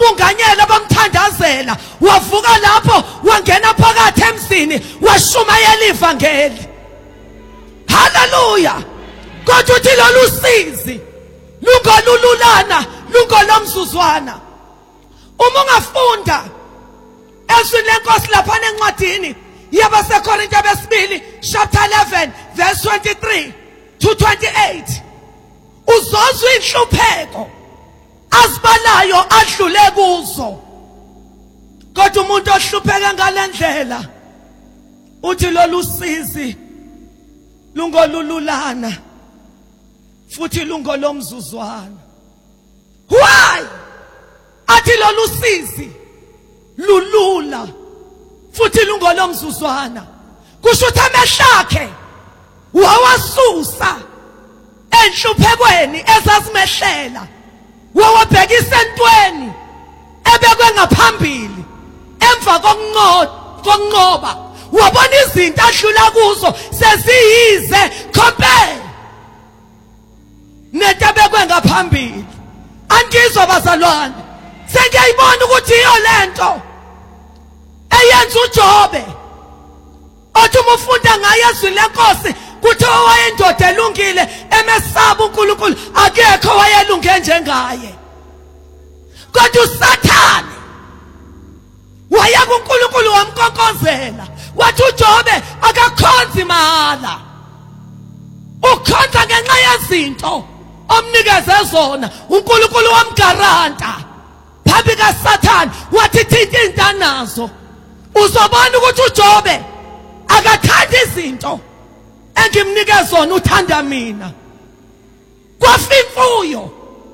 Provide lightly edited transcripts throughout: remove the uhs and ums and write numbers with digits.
bambunganyela bamthandazela wavuka lapho wangena phakathi emzini washumayela ivangeli. Hallelujah. Kodwa uthi lolu sizi lungolululana lungolomzuzwana. Uma ungafunda ezwini lenkosi lapha encwadini yabaseKorinte besibili chapter 11 verse 23 to 28 uzozwa inhlupheko azibalayo adlule kuzo. Kodwa umuntu ohlupheka ngalendlela uthi lolu sizi lungolululana futhi lungolomzuzwana. Why? Athi lolu sizi lulula futhi lungolomzuzwana. Kusho ukuthi amehlakhe wawasusa enhluphekweni ezazimehlela wawabhekisa entweni ebekwe ngaphambili emva kokunqoba wabona izinto adlula kuzo seziyize compare netebekwe ngaphambili. Angizwa bazalwane, sengiyayibona ukuthi iyo lento eyenza uJobe othi uma ufunda ngayo ezwini lenkosi kuthiwa wayendoda elungile emesaba uNkulunkulu, akekho wayelunge njengaye. Kodwa uSathane waya kuNkulunkulu wamkonkozela wathi uJobe akakhonzi mahala, ukhonza ngenxa yezinto omnikeze zona. uNkulunkulu wamgaranta phambi kaSathane wathi thinta intanazo uzobona ukuthi uJobe akathanda izinto engimnikeze zona, uthanda mina. Kwafa imfuyo,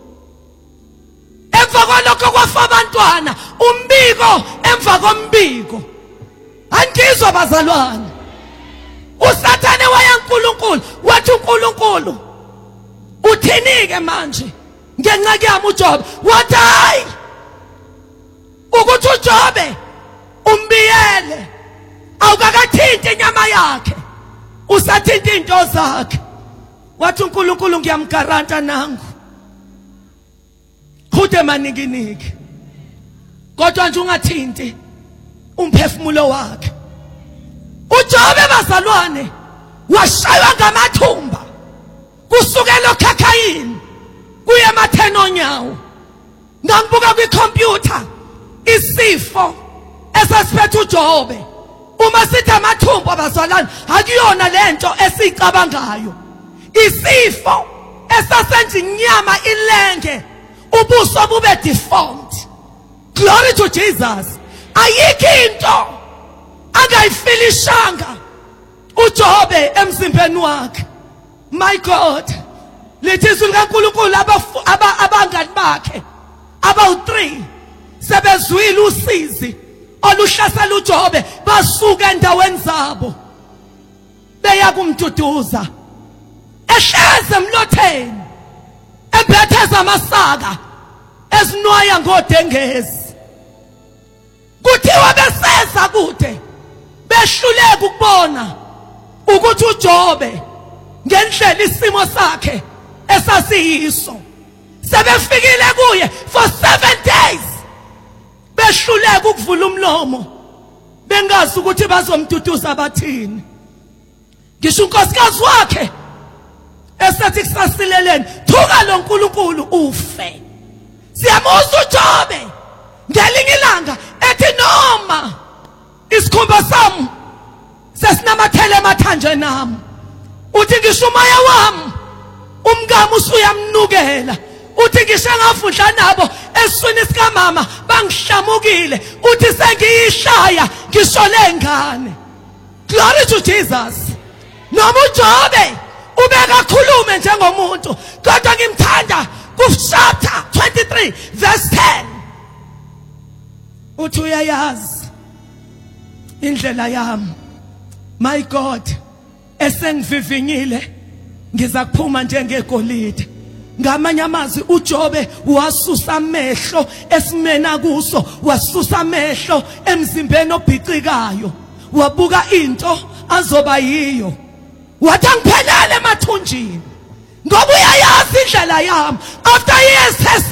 emva kwalokho kwafa abantwana, umbiko emva kombiko. Angizwa bazalwane, uSathane waya kuNkulunkulu wathi uNkulunkulu uthinike manje ngenxa yami uJobe. Wathi hayi ukuthi uJobe umbiyele awukakathinti inyama yakhe, usathinta into zakhe. Wathi uNkulunkulu ngiyamgaranta nangu khude manikiniki, kodwa nje ungathinti umphefumulo wakhe. uJobe bazalwane washaywa ngamathumba kusukela okhakhayini kuye ematheni onyawo. Ngangibuka kwikhompyutha isifo esasiphethe uJobe. Uma sithi amathumba bazalwane akuyona lento esicabangayo. Isifo esasenza inyama ilenge, ubuso bube deformed. Glory to Jesus. Ayikho into angayifilishanga uJobe emzimbeni wakhe. My God, lithi izwi likaNkulunkulu abangani bakhe abawu3 sebezwile usizi oluhlasela uJobe basuka endaweni zabo beya kumduduza, ehleze emlotheni embetheza amasaka ezinwaya ngodengezi. Kuthiwa beseza kude behluleka ukubona ukuthi uJobe ngendlela isimo sakhe esasiyiso. Sebefikile kuye for 7 days behluleka ukuvula umlomo bengazi ukuthi bazomduduza bathini. Ngisho unkosikazi wakhe esethi kusasileleni thuka lo nkulunkulu ufe. Siyamuzwa uJobe ngelinye ilanga ethi noma isikhumba sami sesinamathele emathanje nami, uthi ngisho umoya wami umkami usuyamnukela, uthi ngisho ngafudla nabo esiswini sikamama bangihlamukile, uthi sengiyishaya ngishole ngane. Glory to Jesus. Noma uJobe ubeka khulume njengomuntu, kodwa ngimthanda ku chapter 23 verse 10 uthi uyayazi indlela yami, my God, esengivivinyile ngiza kuphuma njengegolide. Ngamanye amazwi uJobe wasusa amehlo esimena kuso, wasusa amehlo emzimbeni obhicikayo, wabuka into azoba yiyo. Wathi angiphelele emathunjini ngoba uyayazi indlela yami. After years